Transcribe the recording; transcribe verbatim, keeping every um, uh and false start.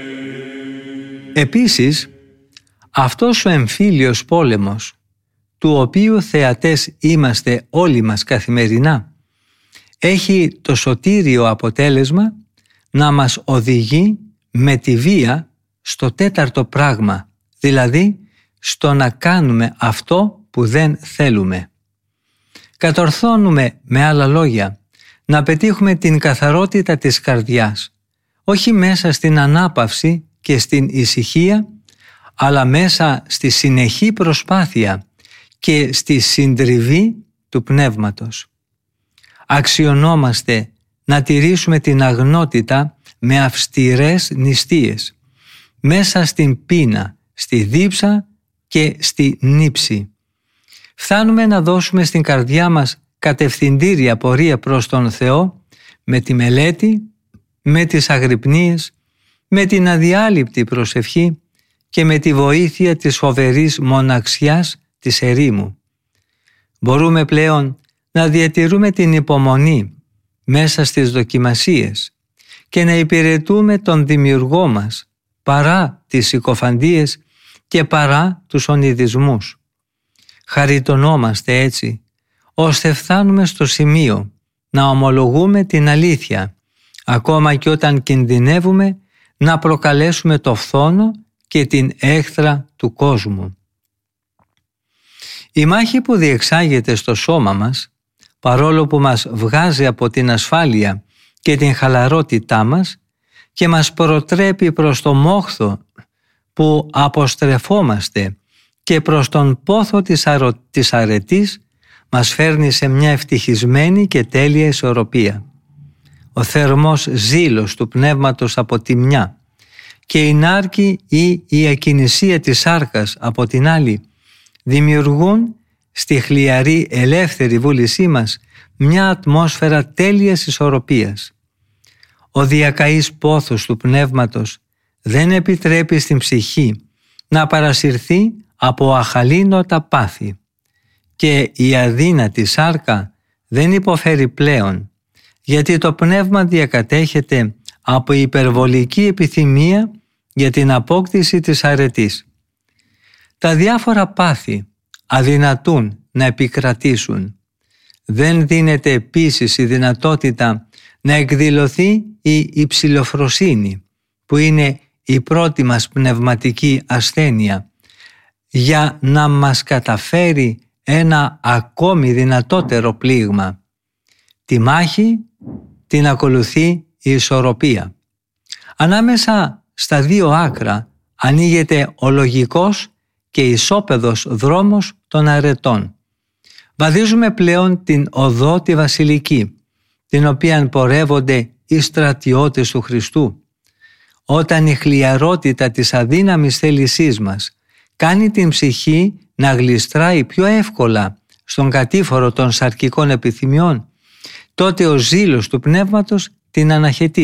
Επίσης, αυτός ο εμφύλιος πόλεμος, του οποίου θεατές είμαστε όλοι μας καθημερινά, έχει το σωτήριο αποτέλεσμα να μας οδηγεί με τη βία στο τέταρτο πράγμα, δηλαδή στο να κάνουμε αυτό που δεν θέλουμε. Κατορθώνουμε, με άλλα λόγια, να πετύχουμε την καθαρότητα της καρδιάς, όχι μέσα στην ανάπαυση και στην ησυχία, αλλά μέσα στη συνεχή προσπάθεια και στη συντριβή του πνεύματος. Αξιωνόμαστε να τηρήσουμε την αγνότητα με αυστηρές νηστείες, μέσα στην πείνα, στη δίψα και στη νύψη. Φτάνουμε να δώσουμε στην καρδιά μας κατευθυντήρια πορεία προς τον Θεό με τη μελέτη, με τις αγρυπνίες, με την αδιάλειπτη προσευχή και με τη βοήθεια της φοβερής μοναξιάς της ερήμου. Μπορούμε πλέον να διατηρούμε την υπομονή μέσα στις δοκιμασίες και να υπηρετούμε τον Δημιουργό μας παρά τις συκοφαντίες και παρά τους ονειδισμούς. Χαριτωνόμαστε έτσι, ώστε φτάνουμε στο σημείο να ομολογούμε την αλήθεια, ακόμα και όταν κινδυνεύουμε να προκαλέσουμε το φθόνο και την έχθρα του κόσμου. Η μάχη που διεξάγεται στο σώμα μας, παρόλο που μας βγάζει από την ασφάλεια και την χαλαρότητά μας και μας προτρέπει προς το μόχθο που αποστρεφόμαστε και προς τον πόθο της, αρο... της αρετής, μας φέρνει σε μια ευτυχισμένη και τέλεια ισορροπία. Ο θερμός ζήλος του πνεύματος από τη μια και η νάρκη ή η ακινησία της σάρκας από την άλλη δημιουργούν στη χλιαρή ελεύθερη βούλησή μας μια ατμόσφαιρα τέλειας ισορροπίας. Ο διακαής πόθος του πνεύματος δεν επιτρέπει στην ψυχή να παρασυρθεί από αχαλήνωτα πάθη και η αδύνατη σάρκα δεν υποφέρει πλέον, γιατί το πνεύμα διακατέχεται από υπερβολική επιθυμία για την απόκτηση της αρετής. Τα διάφορα πάθη αδυνατούν να επικρατήσουν. Δεν δίνεται επίσης η δυνατότητα να εκδηλωθεί η υψηλοφροσύνη, που είναι η πρώτη μας πνευματική ασθένεια, για να μας καταφέρει ένα ακόμη δυνατότερο πλήγμα. Τη μάχη την ακολουθεί η ισορροπία. Ανάμεσα στα δύο άκρα ανοίγεται ο λογικός και ισόπεδος δρόμος των αρετών. Βαδίζουμε πλέον την οδό τη βασιλική, την οποία πορεύονται οι στρατιώτες του Χριστού. Όταν η χλιαρότητα της αδύναμης θέλησής μας κάνει την ψυχή να γλιστράει πιο εύκολα στον κατήφορο των σαρκικών επιθυμιών, τότε ο ζήλος του πνεύματος την αναχαιτεί.